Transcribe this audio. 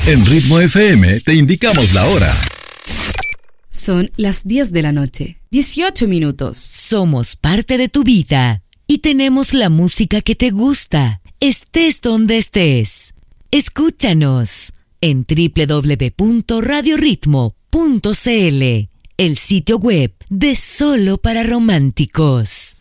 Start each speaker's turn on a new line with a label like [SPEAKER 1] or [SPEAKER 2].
[SPEAKER 1] En Ritmo FM te indicamos la hora.
[SPEAKER 2] Son las 10 de la noche, 18 minutos.
[SPEAKER 3] Somos parte de tu vida y tenemos la música que te gusta, estés donde estés. Escúchanos en www.radioritmo.cl, el sitio web de Solo para Románticos.